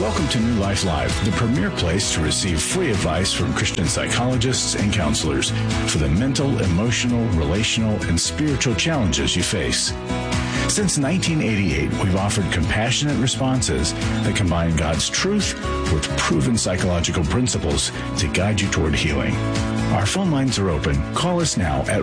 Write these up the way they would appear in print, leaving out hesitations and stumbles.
Welcome to New Life Live, the premier place to receive free advice from Christian psychologists and counselors for the mental, emotional, relational, and spiritual challenges you face. Since 1988, we've offered compassionate responses that combine God's truth with proven psychological principles to guide you toward healing. Our phone lines are open. Call us now at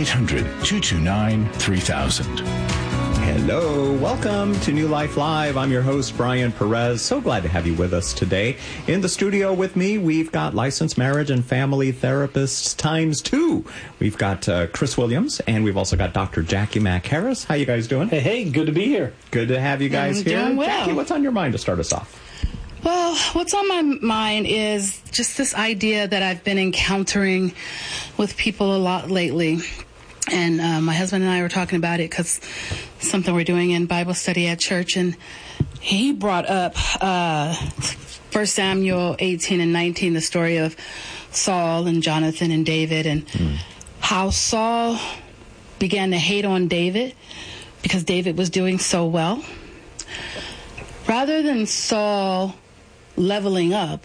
1-800-229-3000. Hello, welcome to New Life Live. I'm your host, Brian Perez. So glad to have you with us today. In the studio with me, we've got licensed marriage and family therapists times two. We've got Chris Williams, and we've also got Dr. Jackie Mack Harris. How you guys doing? Hey, good to be here. Good to have you guys here. Doing well. Jackie, what's on your mind to start us off? Well, what's on my mind is just this idea that I've been encountering with people a lot lately. And my husband and I were talking about it because something we're doing in Bible study at church, and he brought up 1 Samuel 18 and 19, the story of Saul and Jonathan and David, and how Saul began to hate on David because David was doing so well. Rather than Saul leveling up,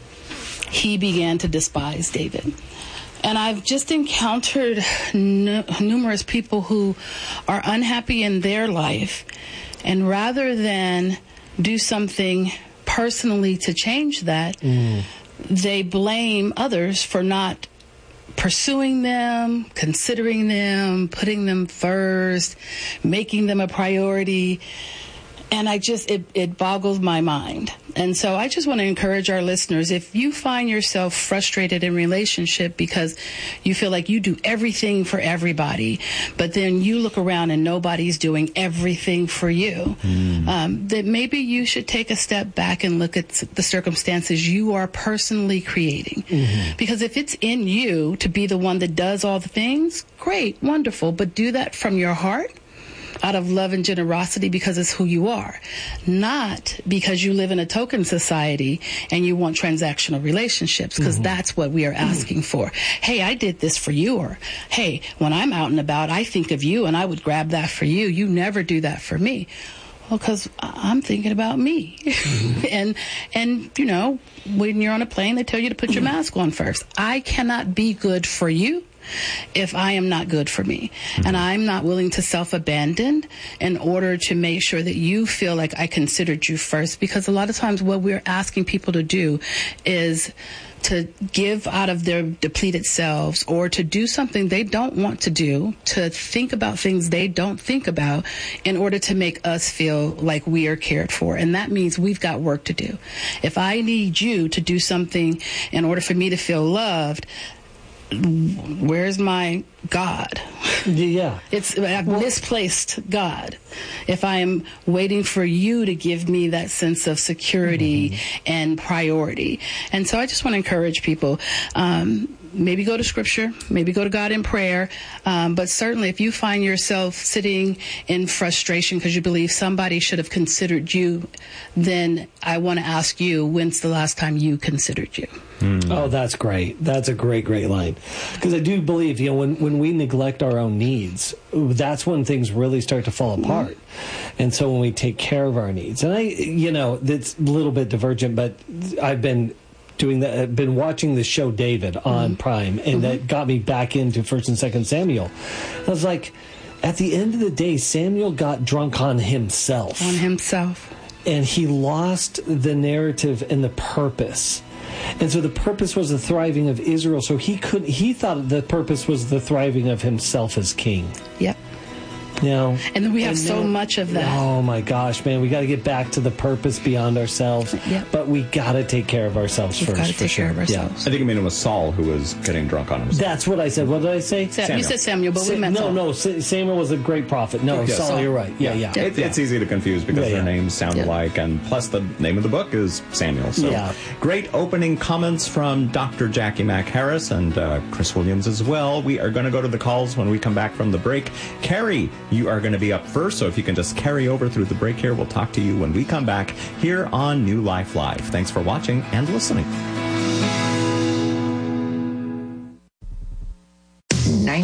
he began to despise David. And I've just encountered numerous people who are unhappy in their life, and rather than do something personally to change that, they blame others for not pursuing them, considering them, putting them first, making them a priority. And it boggles my mind. And so I just want to encourage our listeners, if you find yourself frustrated in relationship because you feel like you do everything for everybody, but then you look around and nobody's doing everything for you, that maybe you should take a step back and look at the circumstances you are personally creating. Because if it's in you to be the one that does all the things, great, wonderful, but do that from your heart, out of love and generosity, because it's who you are, not because you live in a token society and you want transactional relationships, because that's what we are asking for. Hey, I did this for you, or hey, when I'm out and about, I think of you and I would grab that for you. You never do that for me. Well, because I'm thinking about me. And you know, when you're on a plane, they tell you to put your mask on first. I cannot be good for you if I am not good for me. And I'm not willing to self-abandon in order to make sure that you feel like I considered you first, because a lot of times what we're asking people to do is to give out of their depleted selves, or to do something they don't want to do, to think about things they don't think about in order to make us feel like we are cared for. And that means we've got work to do. If I need you to do something in order for me to feel loved, where's my God? Yeah. I've misplaced God if I am waiting for you to give me that sense of security and priority. And so I just want to encourage people, maybe go to Scripture, maybe go to God in prayer, but certainly if you find yourself sitting in frustration because you believe somebody should have considered you, then I want to ask you, when's the last time you considered you? Oh, that's great. That's a great line. Because I do believe, when we neglect our own needs, that's when things really start to fall apart. And so when we take care of our needs, and that's a little bit divergent, but I've been been watching the show David on Prime, and that got me back into 1 and 2 Samuel. I was like, at the end of the day, Samuel got drunk on himself. And he lost the narrative and the purpose. And so the purpose was the thriving of Israel. So he thought the purpose was the thriving of himself as king. Yep. And then we have so much of that. Oh my gosh, man, we got to get back to the purpose beyond ourselves. Yep. But we got to take care of ourselves first. We've got to take care of ourselves. I think it was Saul who was getting drunk on himself. That's what I said. What did I say? You said Samuel, but we meant Saul. No, Samuel was a great prophet. No, Saul, you're right. Yeah. It's easy to confuse because their names sound alike, and plus the name of the book is Samuel. So great opening comments from Dr. Jackie Mack Harris and Chris Williams as well. We are going to go to the calls when we come back from the break. Carrie, you are going to be up first, so if you can just carry over through the break here, we'll talk to you when we come back here on New Life Live. Thanks for watching and listening.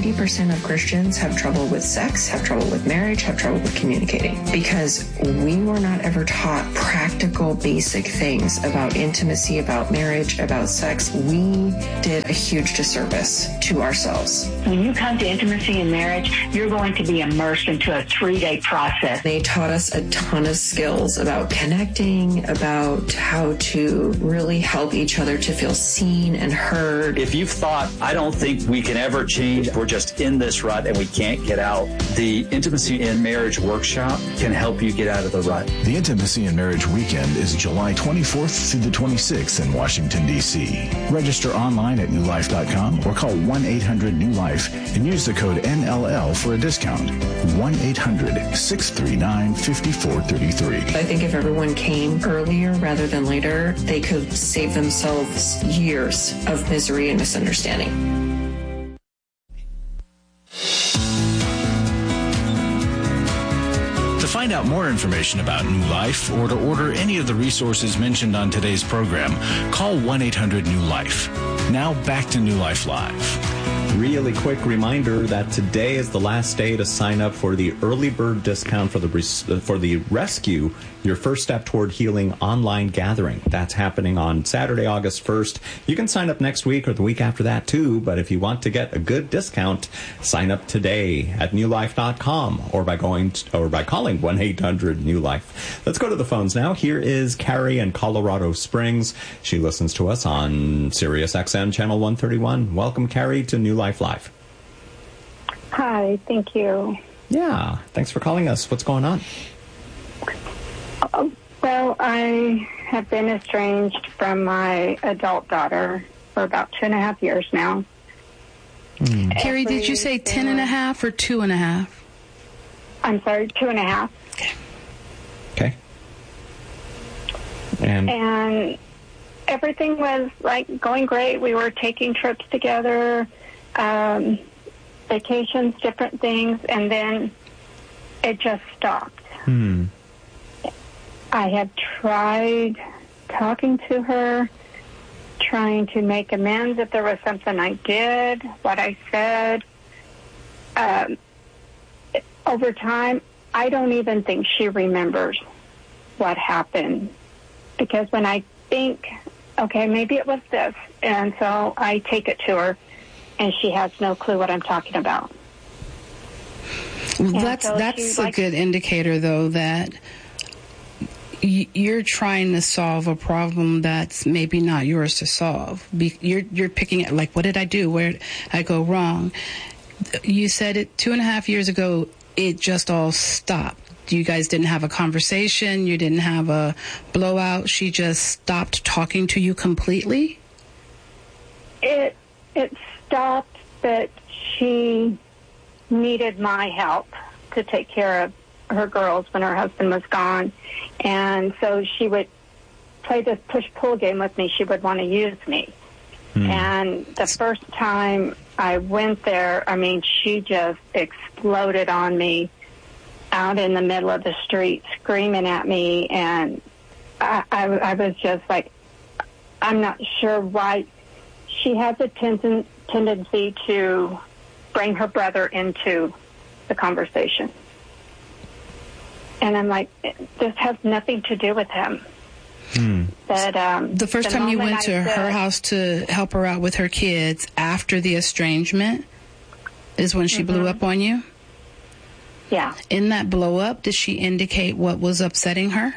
90% of Christians have trouble with sex, have trouble with marriage, have trouble with communicating, because we were not ever taught practical, basic things about intimacy, about marriage, about sex. We did a huge disservice to ourselves. When you come to intimacy and marriage, you're going to be immersed into a 3-day process. They taught us a ton of skills about connecting, about how to really help each other to feel seen and heard. If you've thought, I don't think we can ever change, we're just in this rut and we can't get out, the Intimacy in Marriage Workshop can help you get out of the rut. The Intimacy and Marriage Weekend is July 24th through the 26th in Washington, D.C. Register online at newlife.com or call 1-800-NEW-LIFE and use the code NLL for a discount. 1-800-639-5433. I think if everyone came earlier rather than later, they could save themselves years of misery and misunderstanding. To find out more information about New Life or to order any of the resources mentioned on today's program, call 1-800-NEW-LIFE. Now back to New Life Live. Really quick reminder that today is the last day to sign up for the early bird discount for the Rescue, Your First Step Toward Healing online gathering. That's happening on Saturday, August 1st. You can sign up next week or the week after that too, but if you want to get a good discount, sign up today at newlife.com or by calling 1-800-NEW-LIFE. Let's go to the phones now. Here is Carrie in Colorado Springs. She listens to us on Sirius XM channel 131. Welcome, Carrie, to New Life Live. Hi, thank you. Yeah, thanks for calling us. What's going on? Well, I have been estranged from my adult daughter for about 2.5 years now. Carrie, did you say 10.5 or 2.5? I'm sorry, 2.5. Okay. And everything was like going great. We were taking trips together, vacations, different things, and then it just stopped. I have tried talking to her, trying to make amends if there was something I did, what I said. Over time, I don't even think she remembers what happened. Because when I think, okay, maybe it was this, and so I take it to her, and she has no clue what I'm talking about. Well, that's a good indicator, though, that you're trying to solve a problem that's maybe not yours to solve. You're picking it like, what did I do? Where did I go wrong? You said it 2.5 years ago, it just all stopped. You guys didn't have a conversation. You didn't have a blowout. She just stopped talking to you completely? It stopped, but she needed my help to take care of her girls when her husband was gone. And so she would play this push-pull game with me. She would want to use me. And the first time I went there, I mean, she just exploded on me out in the middle of the street, screaming at me. And I was just like, I'm not sure why. She has a tendency to bring her brother into the conversation. And I'm like, this has nothing to do with him. But the first time you went to her house to help her out with her kids after the estrangement is when she blew up on you? Yeah. In that blow up, did she indicate what was upsetting her?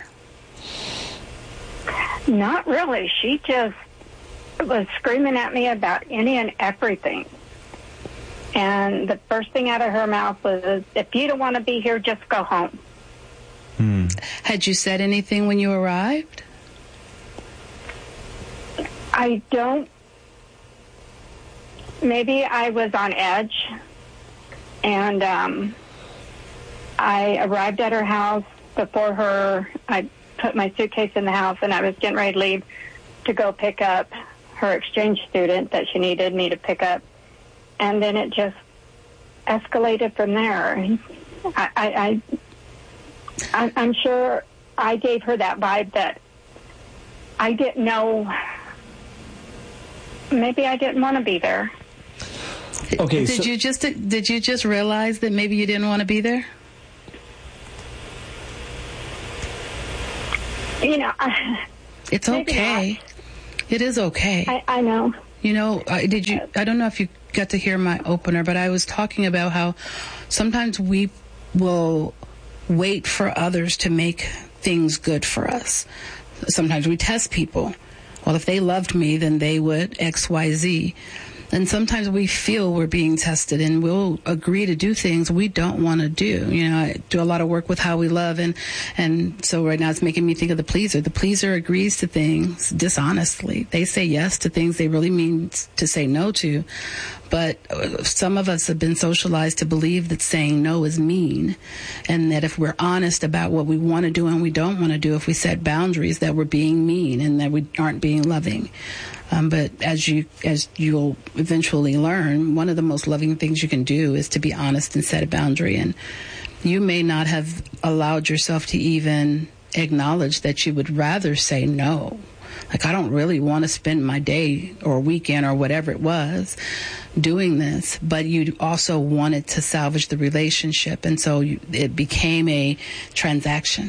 Not really. She just was screaming at me about any and everything. And the first thing out of her mouth was, if you don't want to be here, just go home. Had you said anything when you arrived? I don't. Maybe I was on edge. And I arrived at her house before her. I put my suitcase in the house, and I was getting ready to leave to go pick up her exchange student that she needed me to pick up. And then it just escalated from there. I'm sure I gave her that vibe that I didn't know. Maybe I didn't want to be there. Okay. Did you just realize that maybe you didn't want to be there? It's okay. It is okay. I know. I don't know if you got to hear my opener, but I was talking about how sometimes we will wait for others to make things good for us. Sometimes we test people. Well, if they loved me, then they would X, Y, Z. And sometimes we feel we're being tested, and we'll agree to do things we don't want to do. I do a lot of work with how we love, and so right now it's making me think of the pleaser. The pleaser agrees to things dishonestly. They say yes to things they really mean to say no to. But some of us have been socialized to believe that saying no is mean, and that if we're honest about what we want to do and we don't want to do, if we set boundaries, that we're being mean and that we aren't being loving. But as you'll eventually learn, one of the most loving things you can do is to be honest and set a boundary. And you may not have allowed yourself to even acknowledge that you would rather say no. Like, I don't really want to spend my day or weekend or whatever it was doing this, but you also wanted to salvage the relationship. And so it became a transaction.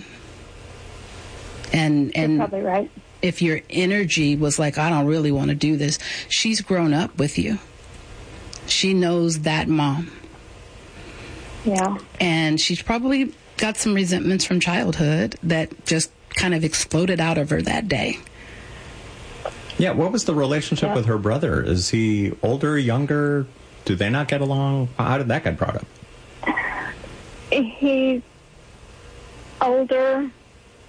And you're probably right. If your energy was like, I don't really want to do this, she's grown up with you. She knows that mom. Yeah. And she's probably got some resentments from childhood that just kind of exploded out of her that day. Yeah, what was the relationship with her brother? Is he older, younger? Do they not get along? How did that get brought up? He's older,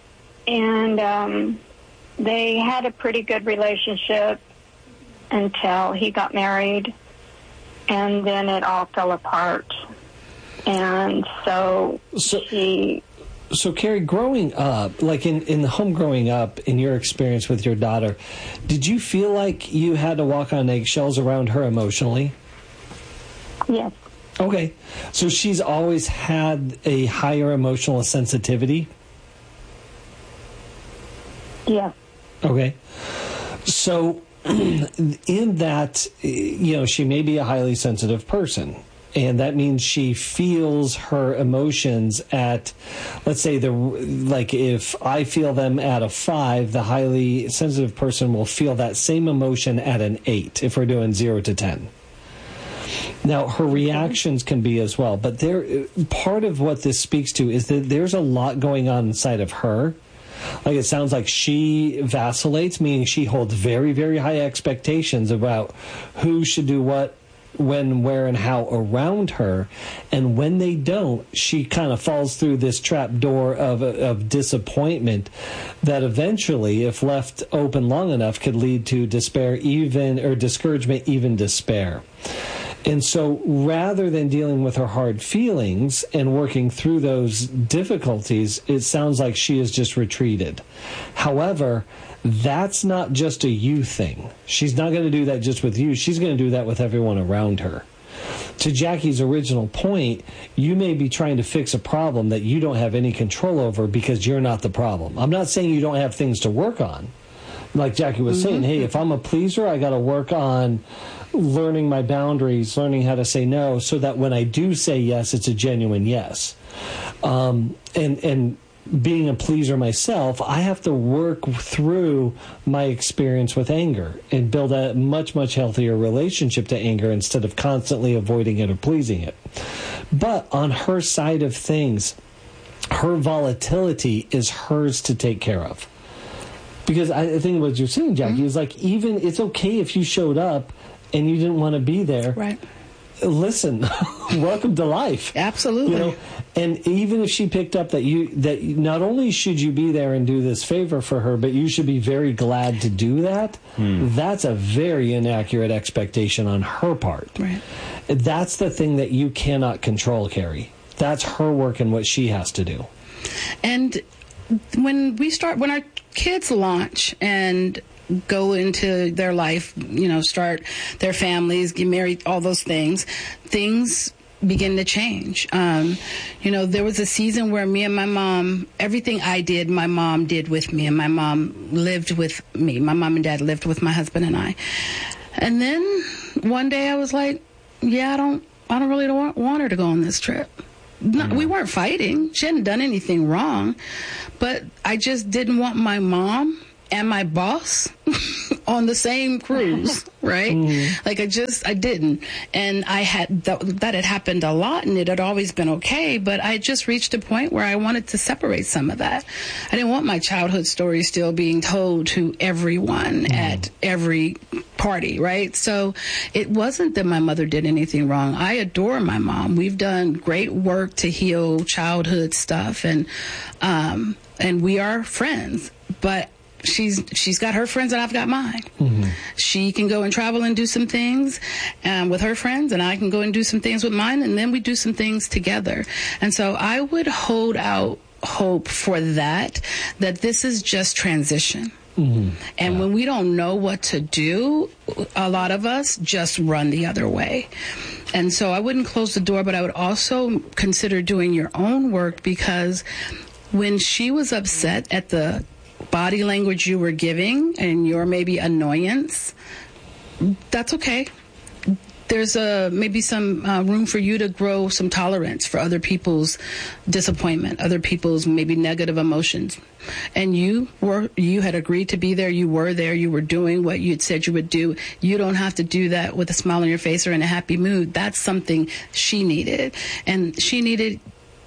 and they had a pretty good relationship until he got married, and then it all fell apart. And so Carrie, growing up, like in the home growing up, in your experience with your daughter, did you feel like you had to walk on eggshells around her emotionally? Yes. Okay. So she's always had a higher emotional sensitivity? Yeah. Okay. So in that, she may be a highly sensitive person. And that means she feels her emotions at, let's say, if I feel them at a 5, the highly sensitive person will feel that same emotion at an 8 if we're doing 0 to 10. Now, her reactions can be as well. But part of what this speaks to is that there's a lot going on inside of her. Like, it sounds like she vacillates, meaning she holds very, very high expectations about who should do what, when, where, and how around her. And when they don't, she kind of falls through this trap door of disappointment that eventually, if left open long enough, could lead to discouragement, even despair. And so rather than dealing with her hard feelings and working through those difficulties, it sounds like she has just retreated. However, that's not just a you thing. She's not going to do that just with you. She's going to do that with everyone around her. To Jackie's original point, you may be trying to fix a problem that you don't have any control over because you're not the problem. I'm not saying you don't have things to work on. Like Jackie was saying, hey, if I'm a pleaser, I got to work on learning my boundaries, learning how to say no, so that when I do say yes, it's a genuine yes. And being a pleaser myself, I have to work through my experience with anger and build a much, much healthier relationship to anger instead of constantly avoiding it or pleasing it. But on her side of things, her volatility is hers to take care of. Because I think what you're saying, Jackie, is like, even it's okay if you showed up and you didn't want to be there. Right. Listen, welcome to life. Absolutely. And even if she picked up that not only should you be there and do this favor for her, but you should be very glad to do that. That's a very inaccurate expectation on her part. Right. That's the thing that you cannot control, Carrie. That's her work and what she has to do. And when our kids launch and go into their life, start their families, get married, all those things begin to change. There was a season where me and my mom, everything I did, my mom did with me, and my mom lived with me. My mom and dad lived with my husband and I. And then one day I was like, yeah, I don't really want her to go on this trip. No, we weren't fighting. She hadn't done anything wrong, but I just didn't want my mom and my boss on the same cruise, right? Like I didn't. And I had, that had happened a lot, and it had always been okay, but I just reached a point where I wanted to separate some of that. I didn't want my childhood story still being told to everyone at every party, right? So it wasn't that my mother did anything wrong. I adore my mom. We've done great work to heal childhood stuff, and we are friends, but she's got her friends and I've got mine. She can go and travel and do some things with her friends, and I can go and do some things with mine, and then we do some things together. And so I would hold out hope for that this is just transition. And when we don't know what to do, a lot of us just run the other way. And so I wouldn't close the door, but I would also consider doing your own work, because when she was upset at the body language you were giving and your maybe annoyance, that's okay. There's maybe some room for you to grow some tolerance for other people's disappointment, other people's maybe negative emotions. And you had agreed to be there. You were there. You were doing what you had said you would do. You don't have to do that with a smile on your face or in a happy mood. That's something she needed. And she needed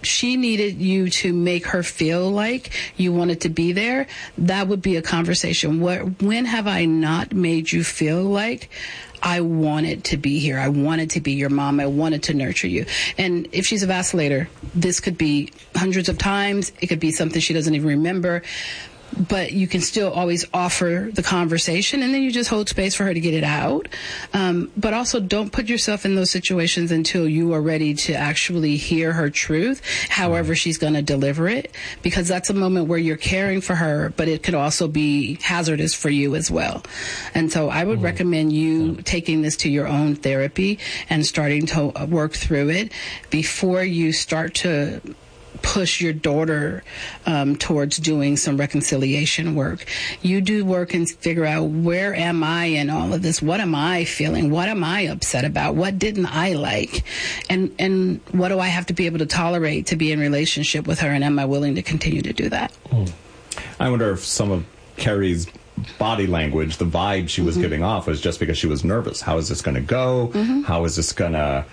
you to make her feel like you wanted to be there. That would be a conversation. When have I not made you feel like I wanted to be here? I wanted to be your mom. I wanted to nurture you. And if she's a vacillator, this could be hundreds of times. It could be something she doesn't even remember. But you can still always offer the conversation, and then you just hold space for her to get it out. But also don't put yourself in those situations until you are ready to actually hear her truth, however she's going to deliver it, because that's a moment where you're caring for her, but it could also be hazardous for you as well. And so I would recommend you taking this to your own therapy and starting to work through it before you start to push your daughter towards doing some reconciliation work. You do work and figure out, where am I in all of this? What am I feeling? What am I upset about? What didn't I like? And what do I have to be able to tolerate to be in relationship with her? And am I willing to continue to do that? I wonder if some of Carrie's body language, the vibe she was giving off, was just because she was nervous. How is this going to go? How is this going to...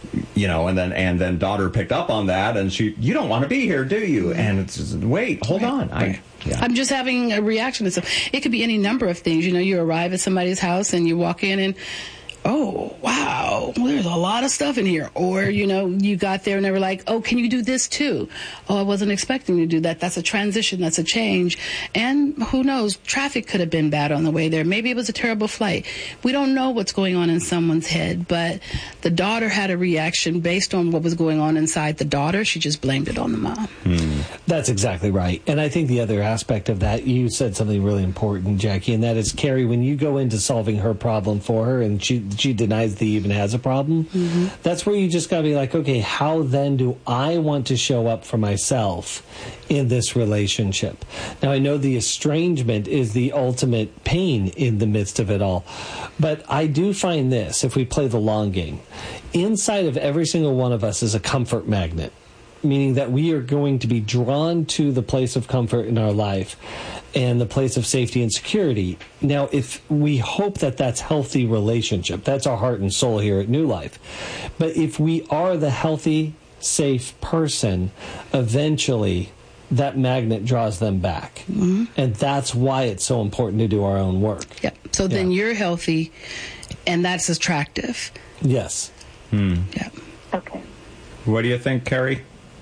and then daughter picked up on that, and you don't want to be here, do you? And it's just, wait, hold on. I'm just having a reaction to something. It could be any number of things. You arrive at somebody's house and you walk in and, oh, wow, there's a lot of stuff in here. Or, you got there and they were like, oh, can you do this too? Oh, I wasn't expecting you to do that. That's a transition. That's a change. And who knows, traffic could have been bad on the way there. Maybe it was a terrible flight. We don't know what's going on in someone's head, but the daughter had a reaction based on what was going on inside the daughter. She just blamed it on the mom. That's exactly right. And I think the other aspect of that, you said something really important, Jackie, and that is, Carrie, when you go into solving her problem for her and she denies that he even has a problem, that's where you just got to be like, okay, how then do I want to show up for myself in this relationship? Now, I know the estrangement is the ultimate pain in the midst of it all, but I do find this, if we play the long game, inside of every single one of us is a comfort magnet, meaning that we are going to be drawn to the place of comfort in our life and the place of safety and security. Now, if we hope that that's healthy relationship, that's our heart and soul here at New Life. But if we are the healthy, safe person, eventually that magnet draws them back. And that's why it's so important to do our own work. Yep. So then you're healthy, and that's attractive. Yes. Yeah. Okay. What do you think, Carrie?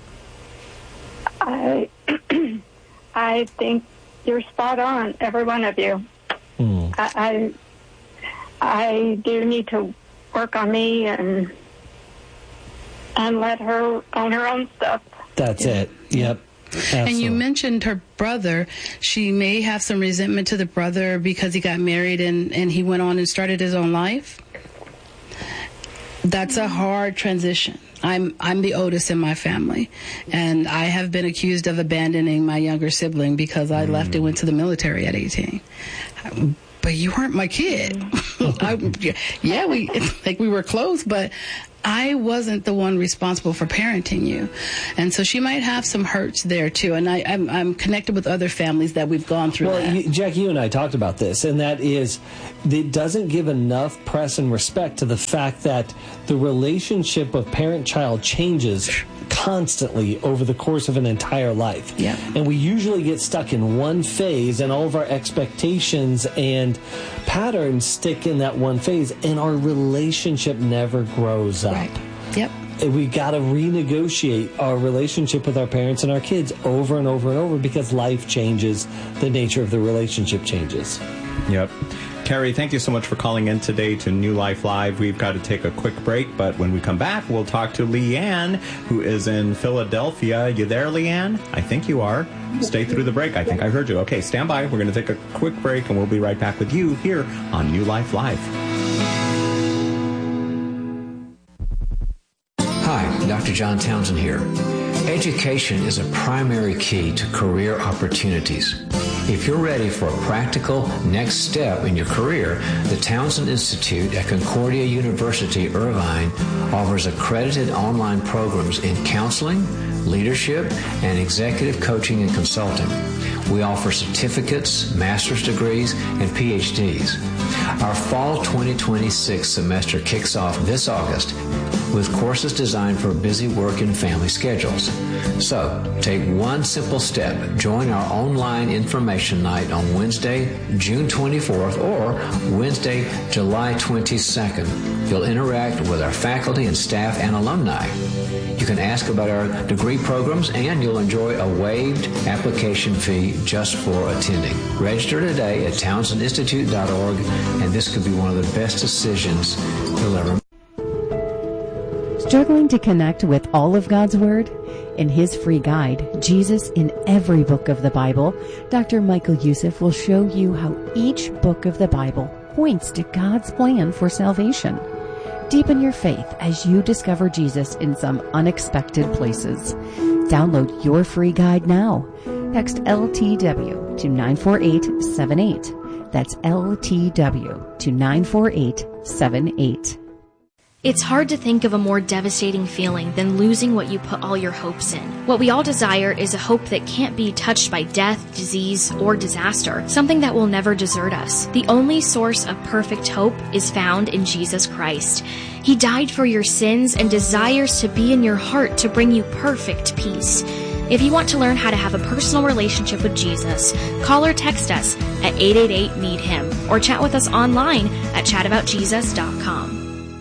I think you're spot on, every one of you. I do need to work on me and let her own her own stuff. That's it. Yep. Absolutely. And you mentioned her brother. She may have some resentment to the brother because he got married and he went on and started his own life. That's a hard transition. I'm the oldest in my family, and I have been accused of abandoning my younger sibling because I left and went to the military at 18. but you weren't my kid. We were close, but I wasn't the one responsible for parenting you. And so she might have some hurts there too. And I'm connected with other families that we've gone through that. Jack, you and I talked about this, and that is, it doesn't give enough press and respect to the fact that the relationship of parent-child changes constantly over the course of an entire life. Yeah. And we usually get stuck in one phase, and all of our expectations and patterns stick in that one phase, and our relationship never grows up. Right. Yep. And we got to renegotiate our relationship with our parents and our kids over and over and over, because life changes, the nature of the relationship changes. Yep. Terry, thank you so much for calling in today to New Life Live. We've got to take a quick break, but when we come back, we'll talk to Leanne, who is in Philadelphia. You there, Leanne? I think you are. Stay through the break. I think I heard you. Okay, stand by. We're going to take a quick break, and we'll be right back with you here on New Life Live. Hi, Dr. John Townsend here. Education is a primary key to career opportunities. If you're ready for a practical next step in your career, the Townsend Institute at Concordia University, Irvine offers accredited online programs in counseling, leadership, and executive coaching and consulting. We offer certificates, master's degrees, and PhDs. Our fall 2026 semester kicks off this August with courses designed for busy work and family schedules. So, take one simple step. Join our online information night on Wednesday, June 24th or Wednesday, July 22nd. You'll interact with our faculty and staff and alumni. You can ask about our degree programs, and you'll enjoy a waived application fee just for attending. Register today at townsendinstitute.org, and this could be one of the best decisions you'll ever make. Struggling to connect with all of God's Word? In his free guide, Jesus in Every Book of the Bible, Dr. Michael Youssef will show you how each book of the Bible points to God's plan for salvation. Deepen your faith as you discover Jesus in some unexpected places. Download your free guide now. Text LTW to 94878. That's LTW to 94878. It's hard to think of a more devastating feeling than losing what you put all your hopes in. What we all desire is a hope that can't be touched by death, disease, or disaster, something that will never desert us. The only source of perfect hope is found in Jesus Christ. He died for your sins and desires to be in your heart to bring you perfect peace. If you want to learn how to have a personal relationship with Jesus, call or text us at 888-NEED-HIM or chat with us online at chataboutjesus.com.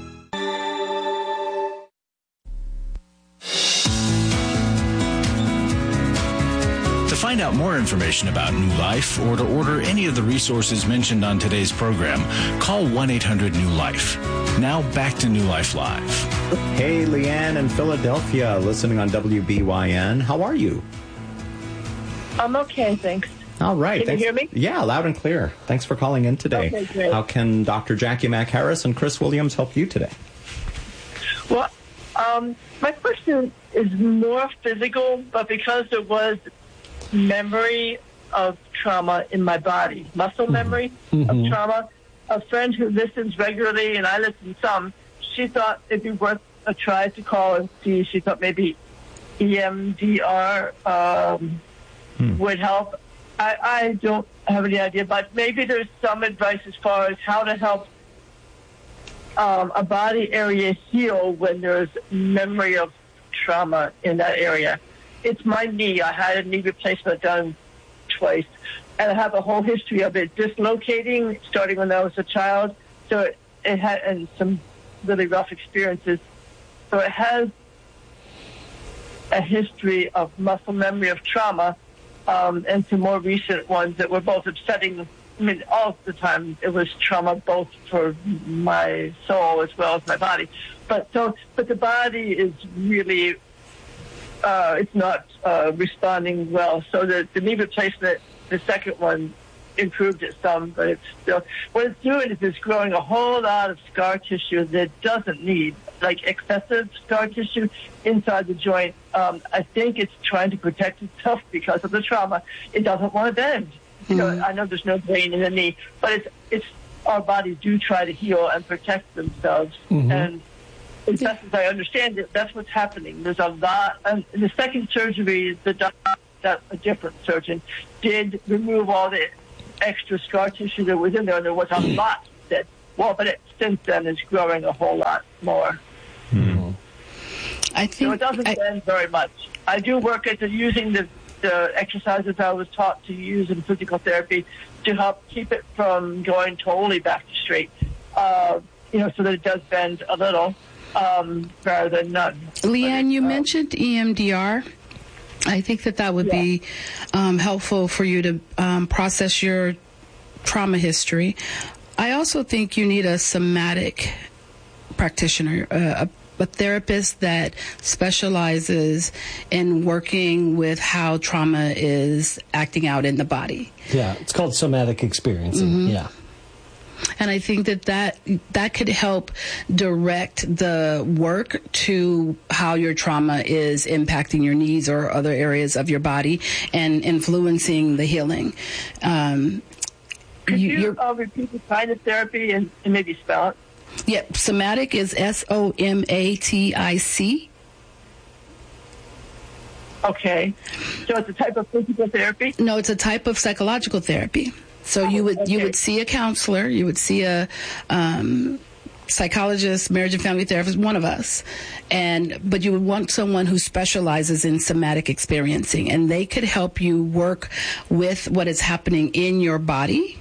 To find out more information about New Life or to order any of the resources mentioned on today's program, call 1-800-NEW-LIFE. Now back to New Life Live. Hey, Leanne in Philadelphia, listening on WBYN. How are you? I'm okay, thanks. All right. Can you hear me? Yeah, loud and clear. Thanks for calling in today. Okay, great. How can Dr. Jackie Mack Harris and Chris Williams help you today? Well, my question is more physical, but because there was memory of trauma in my body, muscle memory of trauma. A friend who listens regularly, and I listen some, she thought it'd be worth a try to call and see. She thought maybe EMDR would help. I don't have any idea, but maybe there's some advice as far as how to help a body area heal when there's memory of trauma in that area. It's my knee. I had a knee replacement done twice, and I have a whole history of it dislocating starting when I was a child. So it had and some really rough experiences. So it has a history of muscle memory of trauma, and some more recent ones that were both upsetting. I mean, all the time it was trauma, both for my soul as well as my body. But the body is really. It's not responding well. So the knee replacement, the second one, improved it some, but it's still, what it's doing is it's growing a whole lot of scar tissue that it doesn't need, like excessive scar tissue inside the joint. I think it's trying to protect itself because of the trauma. It doesn't want to bend. You know, I know there's no brain in the knee, but it's our bodies do try to heal and protect themselves. And as best as I understand it, that's what's happening. There's a lot. And in the second surgery, the doctor, a different surgeon, did remove all the extra scar tissue that was in there, and there was a lot that, but since then is growing a whole lot more. I think so it doesn't bend very much. I do work at using the exercises I was taught to use in physical therapy to help keep it from going totally back to straight, so that it does bend a little rather than none. Leanne, you mentioned EMDR. I think that would be helpful for you to process your trauma history. I also think you need a somatic practitioner, a therapist that specializes in working with how trauma is acting out in the body. Yeah, it's called somatic experiencing. Yeah. And I think that could help direct the work to how your trauma is impacting your knees or other areas of your body and influencing the healing. Could you repeat the kind of therapy and maybe spell it? Yep, somatic is SOMATIC. Okay. So it's a type of physical therapy? No, it's a type of psychological therapy. So you would see a counselor, you would see a psychologist, marriage and family therapist, one of us, but you would want someone who specializes in somatic experiencing, and they could help you work with what is happening in your body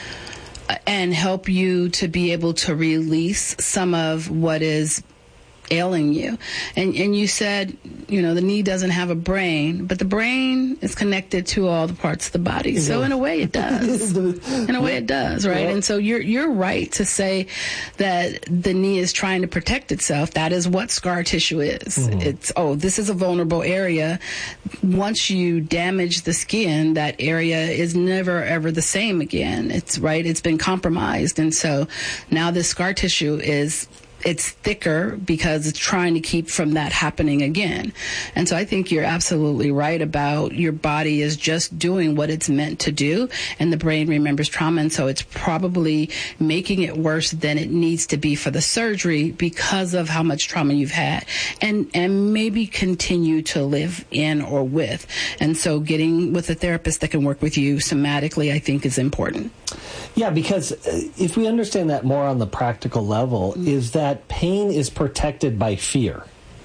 and help you to be able to release some of what is ailing you. And you said, the knee doesn't have a brain, but the brain is connected to all the parts of the body. So in a way it does. In a way it does, right? And so you're right to say that the knee is trying to protect itself. That is what scar tissue is. It's, this is a vulnerable area. Once you damage the skin, that area is never ever the same again. It's been compromised. And so now this scar tissue it's thicker because it's trying to keep from that happening again. And so I think you're absolutely right about your body is just doing what it's meant to do, and the brain remembers trauma, and so it's probably making it worse than it needs to be for the surgery because of how much trauma you've had and maybe continue to live in or with. And so getting with a therapist that can work with you somatically, I think, is important. Yeah, because if we understand that more on the practical level, is that pain is protected by fear.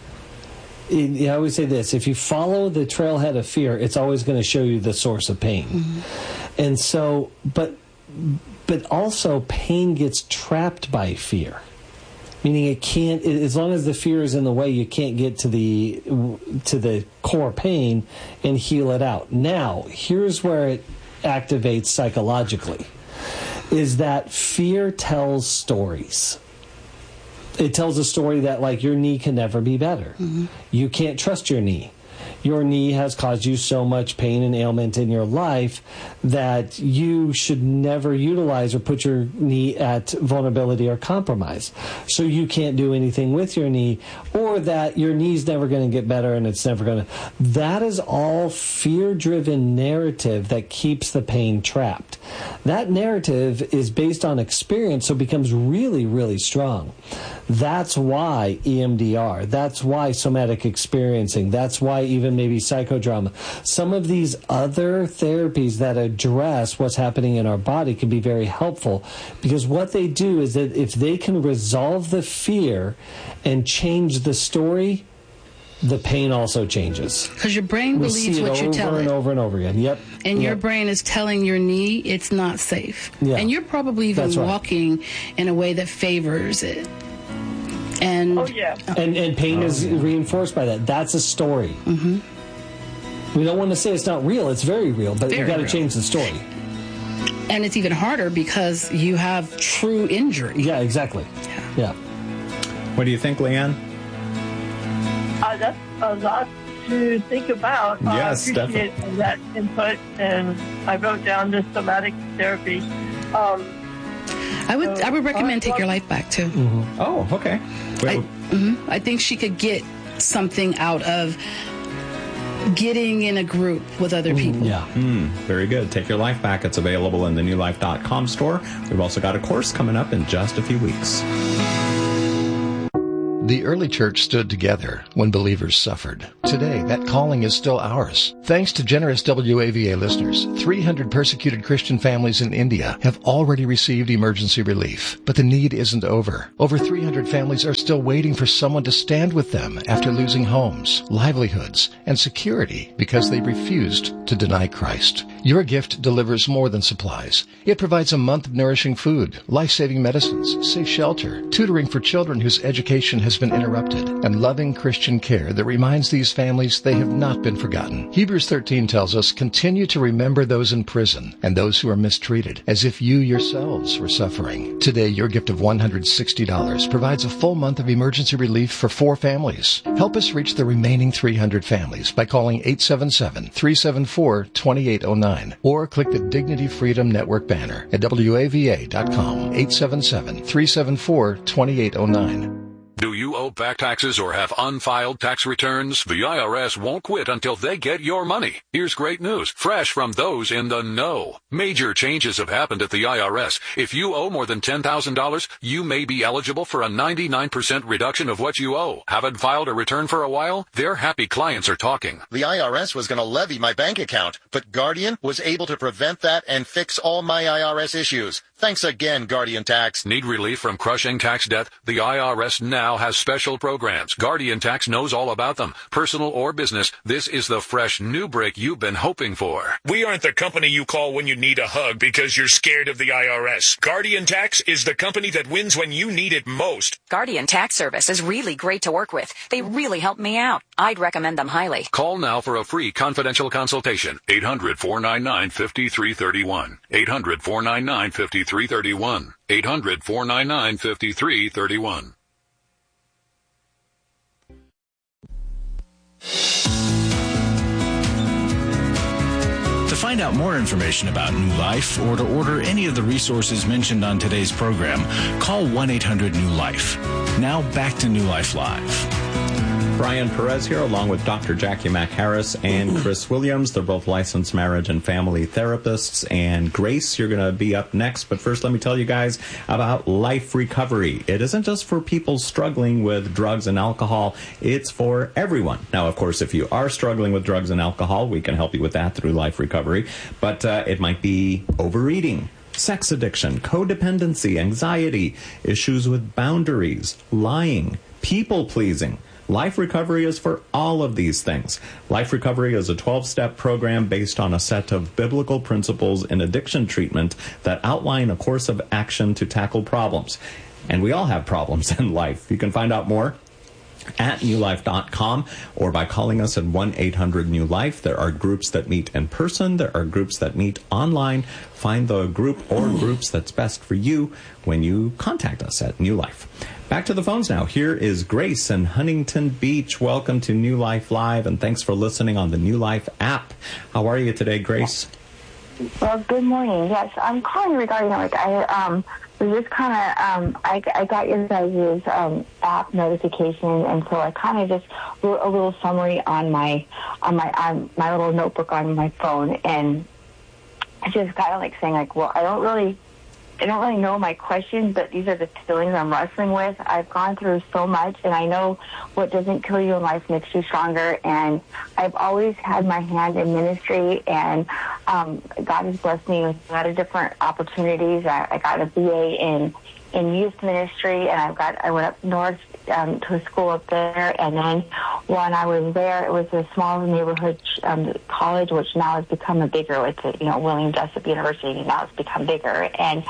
I always say this, if you follow the trailhead of fear, it's always going to show you the source of pain. And so, but also pain gets trapped by fear. Meaning it can't, as long as the fear is in the way, you can't get to the core pain and heal it out. Now, here's where it activates psychologically, is that fear tells stories. It tells a story that, like, your knee can never be better. You can't trust your knee. Your knee has caused you so much pain and ailment in your life that you should never utilize or put your knee at vulnerability or compromise. So you can't do anything with your knee, or that your knee's never going to get better and it's never going to. That is all fear-driven narrative that keeps the pain trapped. That narrative is based on experience, so it becomes really, really strong. That's why EMDR, that's why somatic experiencing, that's why even maybe psychodrama. Some of these other therapies that address what's happening in our body can be very helpful, because what they do is that if they can resolve the fear and change the story, the pain also changes. Because your brain believes what you tell it. Over and over and over again. Yep. And your brain is telling your knee it's not safe. Yeah. And you're probably even walking in a way that favors it. And and pain is reinforced by that. That's a story. We don't want to say it's not real. It's very real, but you've got to change the story. And it's even harder because you have true injury. Yeah, exactly. Yeah. What do you think, Leanne? That's a lot to think about. Yes, I appreciate definitely that input, and I wrote down the somatic therapy. I would recommend Take Your Life Back too. Oh, okay. I think she could get something out of getting in a group with other people. Very good. Take Your Life Back. It's available in the newlife.com store. We've also got a course coming up in just a few weeks. The early church stood together when believers suffered. Today, that calling is still ours. Thanks to generous WAVA listeners, 300 persecuted Christian families in India have already received emergency relief. But the need isn't over. Over 300 families are still waiting for someone to stand with them after losing homes, livelihoods, and security because they refused to deny Christ. Your gift delivers more than supplies. It provides a month of nourishing food, life-saving medicines, safe shelter, tutoring for children whose education has been interrupted, and loving Christian care that reminds these families they have not been forgotten. Hebrews 13 tells us, continue to remember those in prison and those who are mistreated, as if you yourselves were suffering. Today, your gift of $160 provides a full month of emergency relief for 4 families. Help us reach the remaining 300 families by calling 877-374-2809 or click the Dignity Freedom Network banner at WAVA.com, 877-374-2809. Do you owe back taxes or have unfiled tax returns? The IRS won't quit until they get your money. Here's great news, fresh from those in the know. Major changes have happened at the IRS. If you owe more than $10,000, you may be eligible for a 99% reduction of what you owe. Haven't filed a return for a while? Their happy clients are talking. The IRS was going to levy my bank account, but Guardian was able to prevent that and fix all my IRS issues. Thanks again, Guardian Tax. Need relief from crushing tax debt? The IRS now has special programs. Guardian Tax knows all about them. Personal or business, this is the fresh new break you've been hoping for. We aren't the company you call when you need a hug because you're scared of the IRS. Guardian Tax is the company that wins when you need it most. Guardian Tax Service is really great to work with. They really helped me out. I'd recommend them highly. Call now for a free confidential consultation. 800-499-5331. 800-499-5331. 800-499-5331. To find out more information about New Life or to order any of the resources mentioned on today's program, call 1-800-NEW-LIFE. Now back to New Life Live. Brian Perez here, along with Dr. Jackie Mack Harris and Chris Williams. They're both licensed marriage and family therapists. And Grace, you're going to be up next. But first, let me tell you guys about Life Recovery. It isn't just for people struggling with drugs and alcohol. It's for everyone. Now, of course, if you are struggling with drugs and alcohol, we can help you with that through Life Recovery. But it might be overeating, sex addiction, codependency, anxiety, issues with boundaries, lying, people-pleasing. Life Recovery is for all of these things. Life Recovery is a 12-step program based on a set of biblical principles in addiction treatment that outline a course of action to tackle problems. And we all have problems in life. You can find out more at newlife.com or by calling us at 1-800-NEW-LIFE. There are groups that meet in person. There are groups that meet online. Find the group or groups that's best for you when you contact us at New Life. Back to the phones now. Here is Grace in Huntington Beach. Welcome to New Life Live, and thanks for listening on the New Life app. How are you today, Grace? Well, good morning. Yes, I'm calling regarding, I got your guys' app notification, and so I kind of just wrote a little summary on my little notebook on my phone, and I just kind of saying well, I don't really know my questions, but these are the feelings I'm wrestling with. I've gone through so much, and I know what doesn't kill you in life makes you stronger. And I've always had my hand in ministry, and God has blessed me with a lot of different opportunities. I got a BA in youth ministry, and I went up north to a school up there, and then when I was there, it was a small neighborhood college, which now has become a bigger. It's William Jessup University. Now it's become bigger, and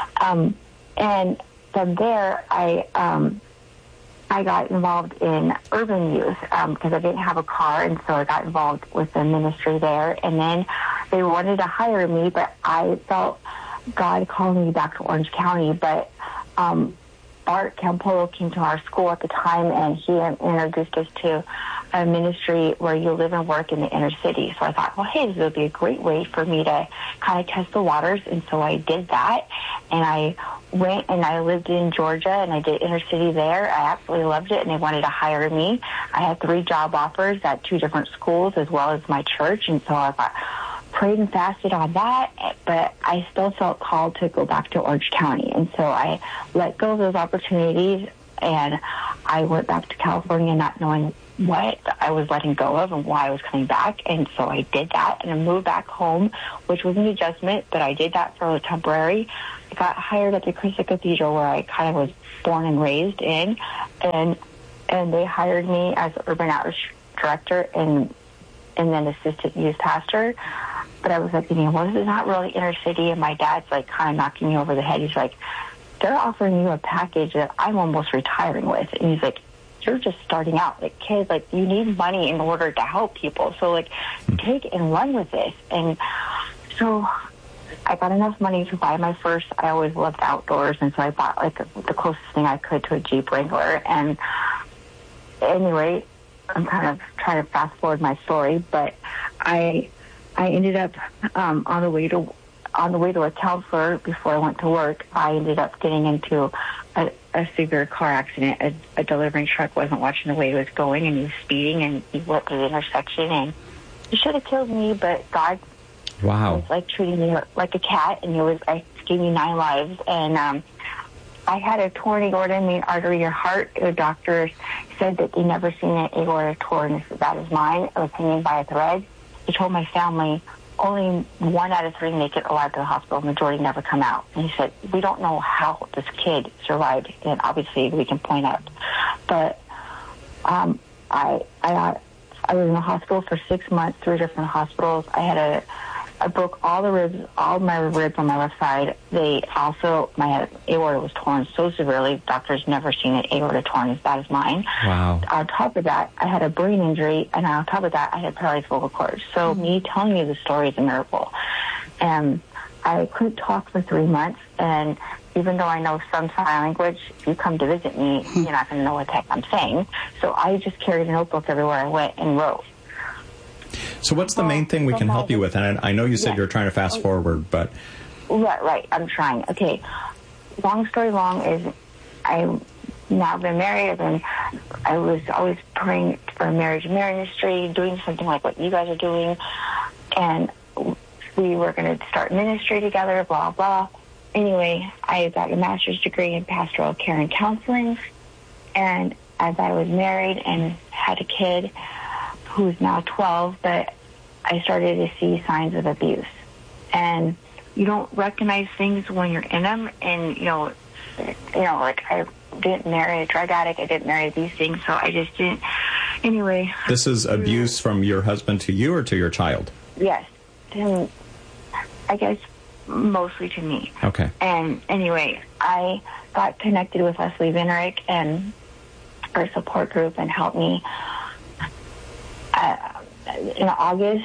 from there I got involved in urban youth because I didn't have a car, and so I got involved with the ministry there. And then they wanted to hire me, but I felt God calling me back to Orange County, but Art Campolo came to our school at the time, and he introduced us to a ministry where you live and work in the inner city. So I thought, well, hey, this would be a great way for me to kind of test the waters, and so I did that. And I went and I lived in Georgia, and I did inner city there. I absolutely loved it, and they wanted to hire me. I had 3 job offers at 2 different schools as well as my church, and so I prayed and fasted on that, but I still felt called to go back to Orange County, and so I let go of those opportunities, and I went back to California not knowing what I was letting go of and why I was coming back. And so I did that, and I moved back home, which was an adjustment, but I did that for a temporary. I got hired at the Christ Cathedral, where I kind of was born and raised in, and they hired me as urban outreach director and then assistant youth pastor. But I was like thinking, well, this is not really inner city, and my dad's like kind of knocking me over the head. He's like, they're offering you a package that I'm almost retiring with, and he's like, you're just starting out. Like, kids, like, you need money in order to help people. So, like, take and run with this. And so I got enough money to buy my first. I always loved outdoors, and so I bought, like, the closest thing I could to a Jeep Wrangler. And anyway, I'm kind of trying to fast forward my story, but I ended up on the way to a counselor before I went to work. I ended up getting into a severe car accident. A delivering truck wasn't watching the way he was going, and he was speeding, and he went to the intersection, and he should have killed me, but God was like treating me like a cat, and I gave me 9 lives. And I had a torn aorta, main artery, your heart. The doctor said that they never seen an aorta torn as bad as mine. It was hanging by a thread. He told my family only 1 out of 3 make it alive to the hospital. Majority never come out. And he said, we don't know how this kid survived, and obviously we can point out. But I was in the hospital for 6 months, 3 different hospitals. I broke all my ribs on my left side. My aorta was torn so severely, doctors never seen an aorta torn as bad as mine. Wow. On top of that, I had a brain injury, and on top of that, I had paralyzed vocal cords. So me telling you the story is a miracle. And I couldn't talk for 3 months, and even though I know some sign language, if you come to visit me, you're not going to know what the heck I'm saying. So I just carried a notebook everywhere I went and wrote. So what's the main thing we can help you with? And I know you said you're trying to fast forward, but... Right. I'm trying. Okay. Long story long is I've now been married, and I was always praying for a marriage ministry, doing something like what you guys are doing. And we were going to start ministry together, blah, blah. Anyway, I got a master's degree in pastoral care and counseling. And as I was married and had a kid who's now 12, but I started to see signs of abuse. And you don't recognize things when you're in them. And, like I didn't marry a drug addict. I didn't marry these things, so I just didn't. Anyway. This is abuse from your husband to you or to your child? Yes. And I guess mostly to me. Okay. And anyway, I got connected with Leslie Venerick and our support group and helped me. In August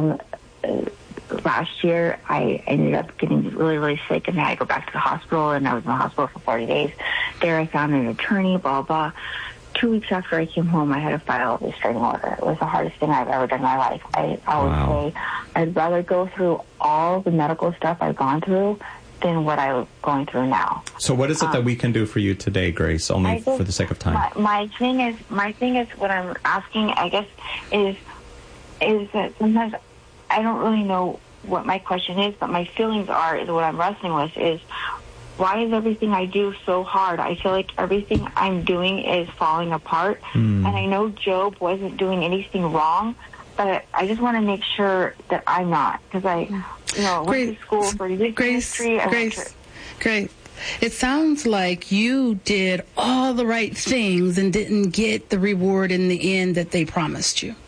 last year, I ended up getting really, really sick, and I had to go back to the hospital, and I was in the hospital for 40 days. There I found an attorney, blah, blah. 2 weeks after I came home, I had to file a restraining order. It was the hardest thing I've ever done in my life. I would say I'd rather go through all the medical stuff I've gone through than what I'm going through now. So what is it that we can do for you today, Grace, only for the sake of time? My thing is what I'm asking, I guess, is that sometimes I don't really know what my question is, but my feelings are, what I'm wrestling with is, why is everything I do so hard? I feel like everything I'm doing is falling apart. And I know Job wasn't doing anything wrong, but I just want to make sure that I'm not. Because I went to school for youth ministry. Grace, it sounds like you did all the right things and didn't get the reward in the end that they promised you.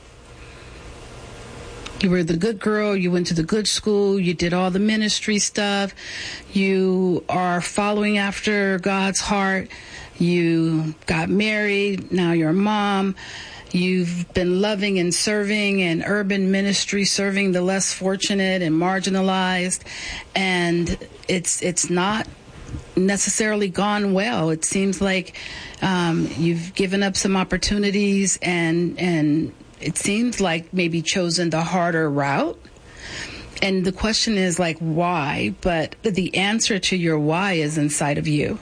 You were the good girl. You went to the good school. You did all the ministry stuff. You are following after God's heart. You got married. Now you're a mom. You've been loving and serving in urban ministry, serving the less fortunate and marginalized. And it's not necessarily gone well. It seems like you've given up some opportunities and it seems like maybe chosen the harder route. And the question is like, why? But the answer to your why is inside of you.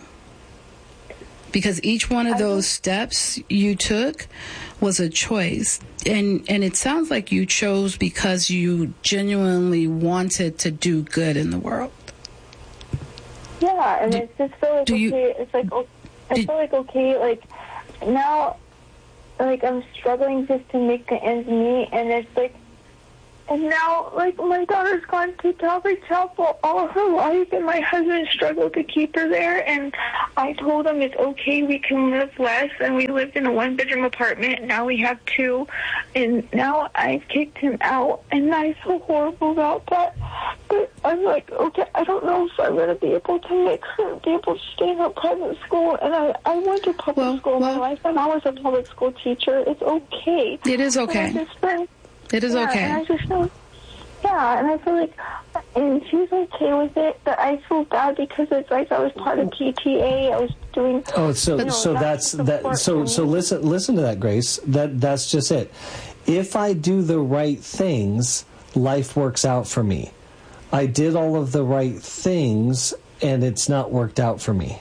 Because each one of those steps you took was a choice. And it sounds like you chose because you genuinely wanted to do good in the world. Yeah, and it's just feel like okay. It's like, I feel like okay, like now, like I'm struggling just to make the ends meet, and it's like, and now, like, my daughter's gone to Calvary Chapel all of her life, and my husband struggled to keep her there, and I told him it's okay, we can live less, and we lived in a one-bedroom apartment, and now we have 2, and now I've kicked him out, and I feel horrible about that, but I'm like, okay, I don't know if I'm going to be able to make her be able to stay in her private school, and I went to public school in my life, and I was a public school teacher. It's okay. It is okay. It is okay. And I just feel, and I feel like, and she's okay with it, but I feel bad because it's like I was part of PTA. I was doing. Oh, so that's that. So listen to that, Grace. That's just it. If I do the right things, life works out for me. I did all of the right things, and it's not worked out for me.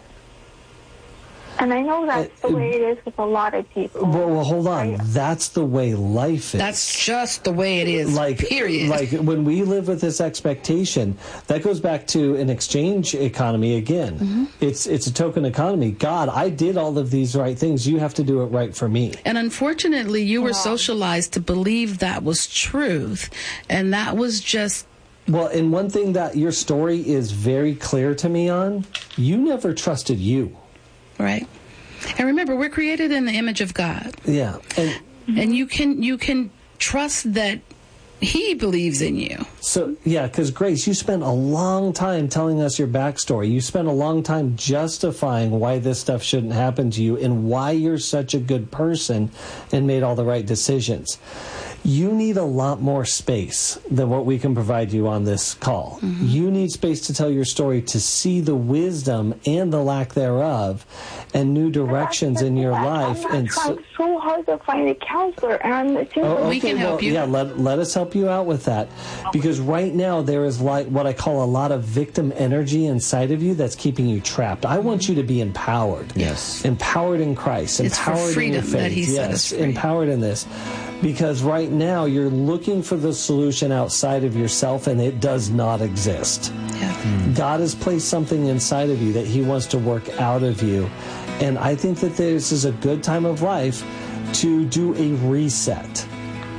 And I know that's the way it is with a lot of people. Well, hold on. That's the way life is. That's just the way it is, period. Like, when we live with this expectation, that goes back to an exchange economy again. Mm-hmm. It's a token economy. God, I did all of these right things. You have to do it right for me. And unfortunately, you were socialized to believe that was truth. And that was just... Well, and one thing that your story is very clear to me on, you never trusted you. Right. And remember, we're created in the image of God. Yeah. And you can trust that He believes in you. So, yeah, because Grace, you spent a long time telling us your backstory. You spent a long time justifying why this stuff shouldn't happen to you and why you're such a good person and made all the right decisions. You need a lot more space than what we can provide you on this call. Mm-hmm. You need space to tell your story, to see the wisdom and the lack thereof and new directions in your life. I'm trying so hard to find a counselor, and we can help you. Yeah, let us help you out with that. Because right now there is like what I call a lot of victim energy inside of you that's keeping you trapped. I want you to be empowered. Yes. Empowered in Christ. It's empowered for freedom in your faith. that He set us free. Empowered in this. Because right now you're looking for the solution outside of yourself, and it does not exist. Yeah. God has placed something inside of you that He wants to work out of you. And I think that this is a good time of life to do a reset.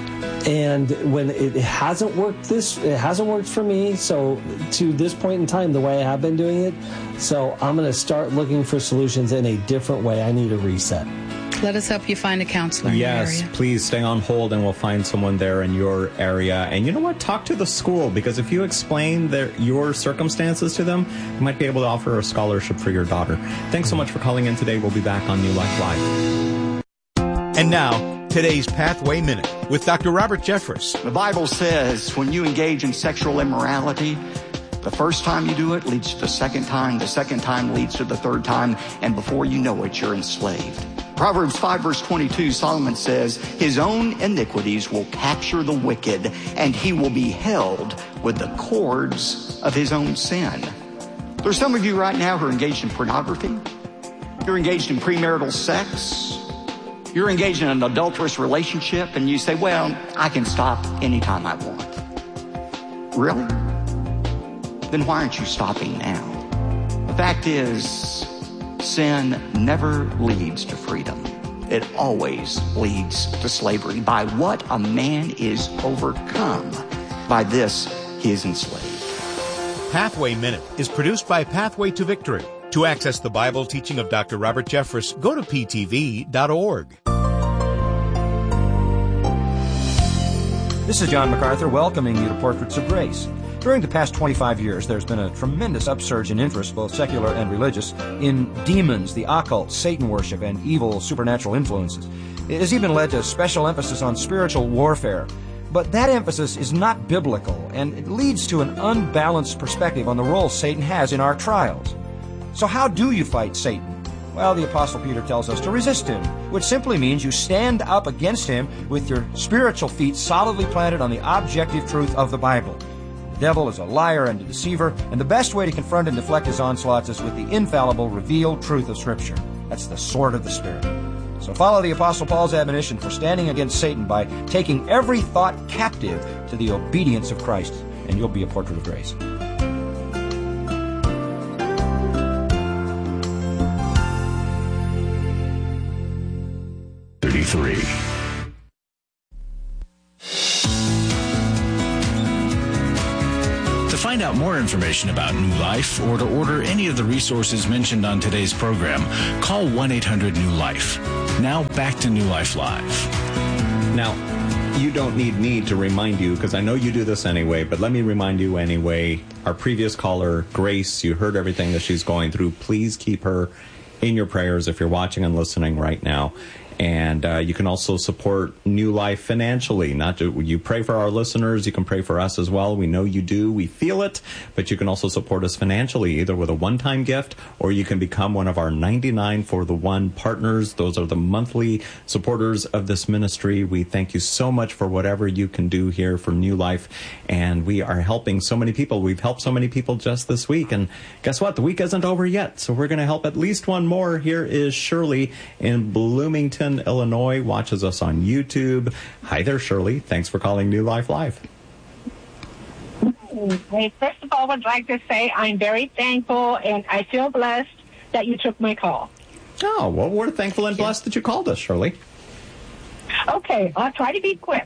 And when it hasn't worked it hasn't worked for me, so to this point in time, the way I have been doing it, so I'm going to start looking for solutions in a different way. I need a reset. Let us help you find a counselor in your Yes, area. please stay on hold and we'll find someone there in your area. And you know what? Talk to the school, because if you explain your circumstances to them, you might be able to offer a scholarship for your daughter. Thanks so much for calling in today. We'll be back on New Life Live. And now, today's Pathway Minute with Dr. Robert Jeffress. The Bible says when you engage in sexual immorality, the first time you do it leads to the second time leads to the third time, and before you know it, you're enslaved. Proverbs 5 verse 22, Solomon says, his own iniquities will capture the wicked, and he will be held with the cords of his own sin. There's some of you right now who are engaged in pornography. You're engaged in premarital sex. You're engaged in an adulterous relationship, and you say, well, I can stop anytime I want. Really? Then why aren't you stopping now? The fact is, sin never leads to freedom. It always leads to slavery. By what a man is overcome, by this he is enslaved. Pathway Minute is produced by Pathway to Victory. To access the Bible teaching of Dr. Robert Jeffress, go to ptv.org. This is John MacArthur welcoming you to Portraits of Grace. During the past 25 years, there's been a tremendous upsurge in interest, both secular and religious, in demons, the occult, Satan worship, and evil supernatural influences. It has even led to special emphasis on spiritual warfare. But that emphasis is not biblical, and it leads to an unbalanced perspective on the role Satan has in our trials. So how do you fight Satan? Well, the Apostle Peter tells us to resist him, which simply means you stand up against him with your spiritual feet solidly planted on the objective truth of the Bible. devil is a liar and a deceiver, and the best way to confront and deflect his onslaughts is with the infallible, revealed truth of Scripture. That's the sword of the Spirit. So follow the Apostle Paul's admonition for standing against Satan by taking every thought captive to the obedience of Christ, and you'll be a portrait of grace. To find out more information about New Life or to order any of the resources mentioned on today's program, call 1-800-NEW-LIFE. Now back to New Life Live. Now, you don't need me to remind you, because I know you do this anyway, but let me remind you anyway. Our previous caller, Grace, you heard everything that she's going through. Please keep her in your prayers if you're watching and listening right now. And you can also support New Life financially. You pray for our listeners. You can pray for us as well. We know you do. We feel it. But you can also support us financially, either with a one-time gift, or you can become one of our 99 for the One partners. Those are the monthly supporters of this ministry. We thank you so much for whatever you can do here for New Life. And we are helping so many people. We've helped so many people just this week. And guess what? The week isn't over yet. So we're going to help at least one more. Here is Shirley in Bloomington, Illinois, watches us on YouTube. Hi there, Shirley. Thanks for calling New Life Live. Hey, first of all, I would like to say I'm very thankful and I feel blessed that you took my call. Oh, well, we're thankful and blessed that you called us, Shirley. Okay, I'll try to be quick.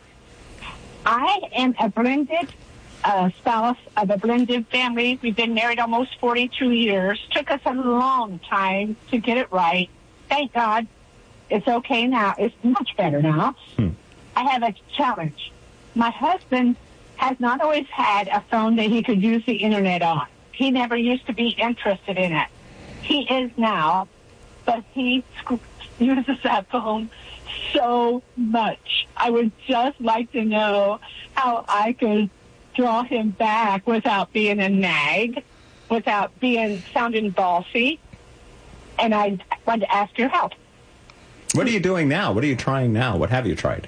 I am a blended spouse of a blended family. We've been married almost 42 years. Took us a long time to get it right. Thank God. It's okay now. It's much better now. I have a challenge. My husband has not always had a phone that he could use the internet on. He never used to be interested in it. He is now, but he uses that phone so much. I would just like to know how I could draw him back without being a nag, without sounding bossy. And I wanted to ask your help. What are you doing now? What are you trying now? What have you tried?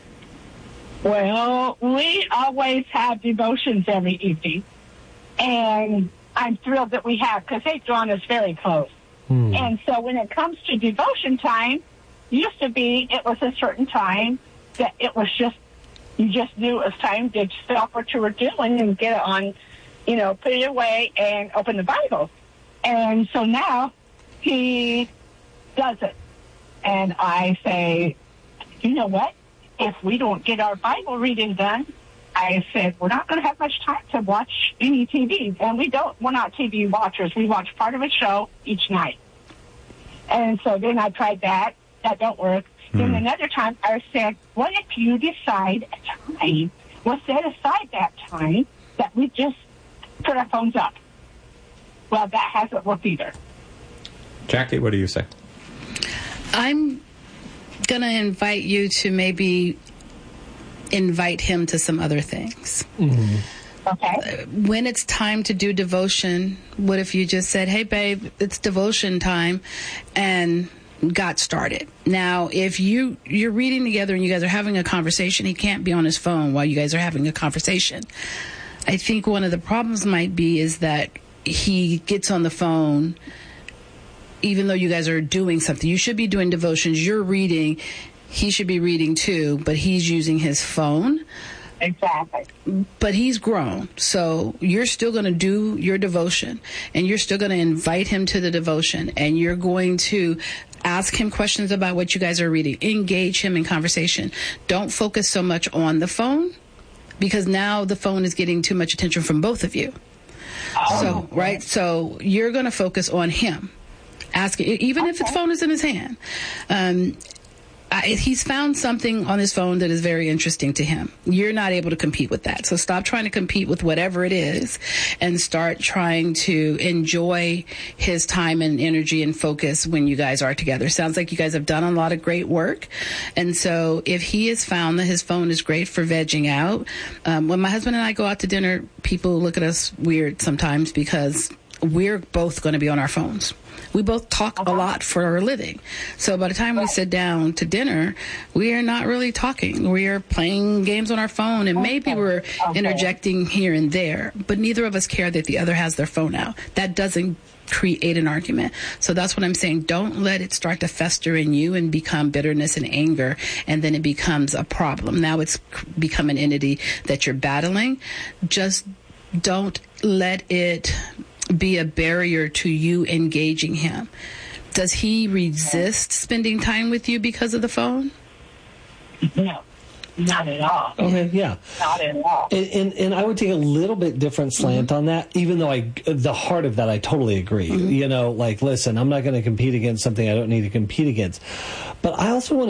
Well, we always have devotions every evening. And I'm thrilled that we have, because they've drawn us very close. And so when it comes to devotion time, used to be it was a certain time that it was just, you just knew it was time to stop what you were doing and get it on, put it away and open the Bible. And so now he does it. And I say, you know what? If we don't get our Bible reading done, I said, we're not going to have much time to watch any TV. And we're not TV watchers. We watch part of a show each night. And so then I tried that. That don't work. Then another time I said, what if you decide a time, we'll set aside that time that we just put our phones up. Well, that hasn't worked either. Jackie, what do you say? I'm going to invite you to maybe invite him to some other things. Okay. When it's time to do devotion, what if you just said, hey, babe, it's devotion time, and got started. Now, if you're reading together and you guys are having a conversation, he can't be on his phone while you guys are having a conversation. I think one of the problems might be is that he gets on the phone even though you guys are doing something. You should be doing devotions. You're reading. He should be reading too, but he's using his phone. Exactly. But he's grown. So you're still going to do your devotion, and you're still going to invite him to the devotion, and you're going to ask him questions about what you guys are reading. Engage him in conversation. Don't focus so much on the phone, because now the phone is getting too much attention from both of you. So, right? So you're going to focus on him. Ask, even if his phone is in his hand. He's found something on his phone that is very interesting to him. You're not able to compete with that. So stop trying to compete with whatever it is and start trying to enjoy his time and energy and focus when you guys are together. Sounds like you guys have done a lot of great work. And so if he has found that his phone is great for vegging out, when my husband and I go out to dinner, people look at us weird sometimes because we're both going to be on our phones. We both talk a lot for our living. So by the time we sit down to dinner, we are not really talking. We are playing games on our phone, and maybe we're interjecting here and there, but neither of us care that the other has their phone out. That doesn't create an argument. So that's what I'm saying. Don't let it start to fester in you and become bitterness and anger, and then it becomes a problem. Now it's become an entity that you're battling. Just don't let it be a barrier to you engaging him. Does he resist spending time with you because of the phone? No. Not at all. Okay, yeah. Not at all. And I would take a little bit different slant on that, even though the heart of that, I totally agree. You know, like, listen, I'm not going to compete against something I don't need to compete against. But I also want to